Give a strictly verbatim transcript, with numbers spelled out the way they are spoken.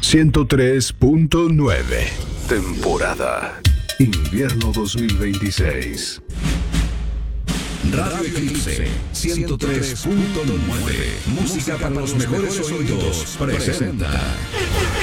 ciento tres punto nueve. Temporada Invierno dos mil veintiséis. Radio Eclipse ciento tres punto nueve. Música para los mejores oídos presenta